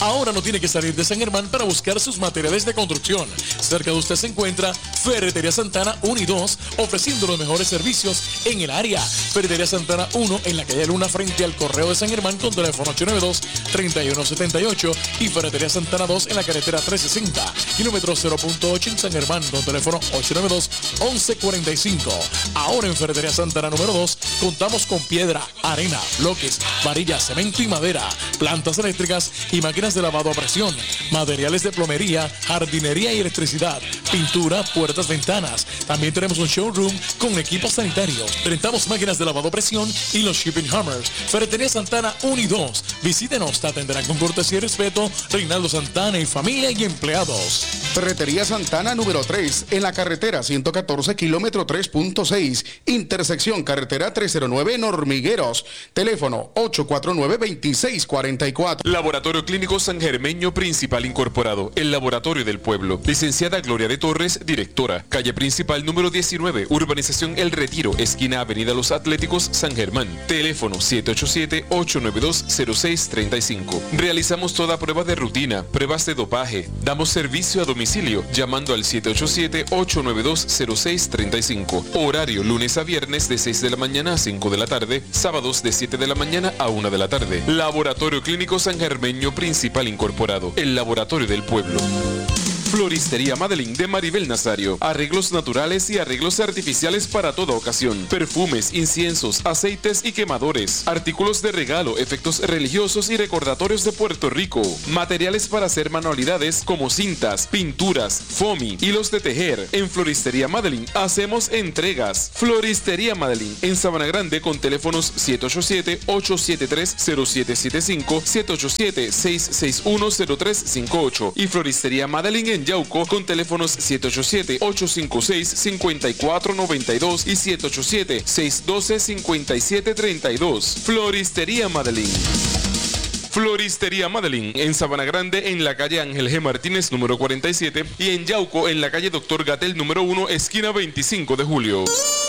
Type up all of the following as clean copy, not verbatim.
Ahora no tiene que salir de San Germán para buscar sus materiales de construcción. Cerca de usted se encuentra Ferretería Santana 1 y 2, ofreciendo los mejores servicios en el área. Ferretería Santana 1 en la calle Luna frente al Correo de San Germán con teléfono 892-3178 y Ferretería Santana 2 en la carretera 360, kilómetro 0.8 en San Germán con teléfono 892-1145. Ahora en Ferretería Santana número 2 contamos con piedra, arena, bloques, varillas, cemento y madera, plantas eléctricas y máquinas de lavado a presión, materiales de plomería, jardinería y electricidad, pintura, puertas, ventanas. También tenemos un showroom con equipos sanitarios. Rentamos máquinas de lavado a presión y los shipping hammers. Ferretería Santana 1 y 2. Visítenos, te atenderán con cortesía y respeto. Reinaldo Santana y familia y empleados. Ferretería Santana número 3 en la carretera 114 kilómetro 3.6, intersección carretera 309 en Hormigueros. Teléfono 849-2644. Laboratorio Clínico Sangermeño Principal Incorporado, el laboratorio del pueblo. Licenciada Gloria de Torres, directora. Calle Principal número 19, Urbanización El Retiro, esquina Avenida Los Atléticos, San Germán. Teléfono 787-892-0635. Realizamos toda prueba de rutina, pruebas de dopaje. Damos servicio a domicilio llamando al 787-892-0635. Horario lunes a viernes de 6 de la mañana a 5 de la tarde, sábados de 7 de la mañana a 1 de la tarde. Laboratorio Clínico Sangermeño Principal Incorporado, el laboratorio del pueblo. Floristería Madeline de Maribel Nazario. Arreglos naturales y arreglos artificiales para toda ocasión. Perfumes, inciensos, aceites y quemadores. Artículos de regalo, efectos religiosos y recordatorios de Puerto Rico. Materiales para hacer manualidades como cintas, pinturas, foamy, hilos de tejer. En Floristería Madeline hacemos entregas. Floristería Madeline en Sabana Grande con teléfonos 787-873-0775, 787-661-0358 y Floristería Madeline en Yauco con teléfonos 787-856-5492 y 787-612-5732. Floristería Madeline. Floristería Madeline en Sabana Grande en la calle Ángel G. Martínez número 47 y en Yauco en la calle Dr. Gatel número 1 esquina 25 de julio.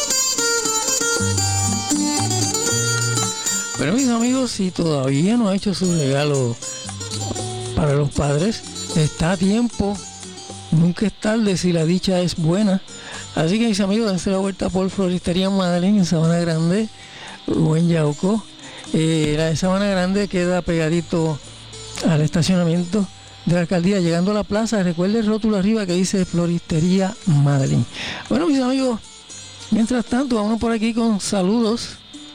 Pero mis amigos, si todavía no ha hecho su regalo para los padres, está a tiempo. Nunca es tarde si la dicha es buena. Así que mis amigos, dense la vuelta por Floristería Madeline en Sabana Grande o en Yauco. La de Sabana Grande queda pegadito al estacionamiento de la alcaldía, llegando a la plaza. Recuerde el rótulo arriba que dice Floristería Madeline. Bueno, mis amigos, mientras tanto, vámonos por aquí con saludos.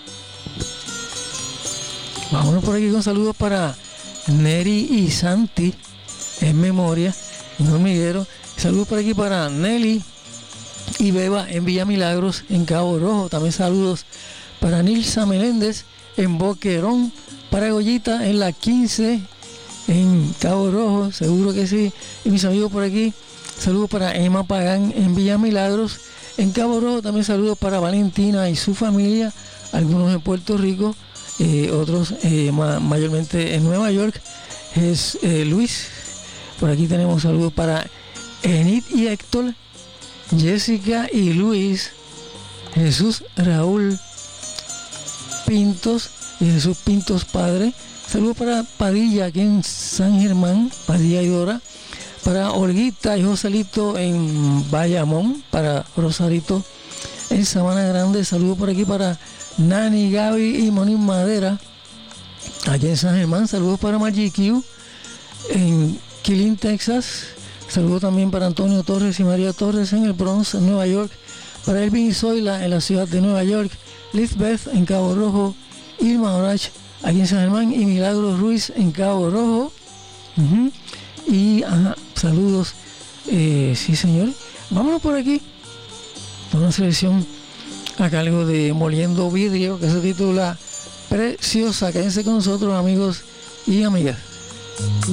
Vámonos por aquí con saludos para Neri y Santi en memoria, en Hormiguero. Saludos por aquí para Nelly y Beba en Villa Milagros, en Cabo Rojo. También saludos para Nilsa Meléndez en Boquerón, para Goyita en la 15 en Cabo Rojo, seguro que sí. Y mis amigos por aquí, saludos para Emma Pagán en Villa Milagros, en Cabo Rojo. También saludos para Valentina y su familia, algunos en Puerto Rico, otros mayormente en Nueva York. Es Luis. Por aquí tenemos saludos para Enid y Héctor, Jessica y Luis, Jesús Raúl Pintos y Jesús Pintos Padre. Saludos para Padilla aquí en San Germán, Padilla y Dora, para Olguita y Joselito en Bayamón, para Rosarito en Sabana Grande. Saludos por aquí para Nani, Gaby y Moni Madera aquí en San Germán. Saludos para Maggie Q en Killeen, Texas. Saludos también para Antonio Torres y María Torres en el Bronx, en Nueva York. Para Elvin y Zoila en la ciudad de Nueva York. Lisbeth en Cabo Rojo. Irma Orach aquí en San Germán. Y Milagros Ruiz en Cabo Rojo. Y saludos. Sí, señor. Vámonos por aquí. Una selección a cargo de Moliendo Vidrio, que se titula Preciosa. Quédense con nosotros, amigos y amigas.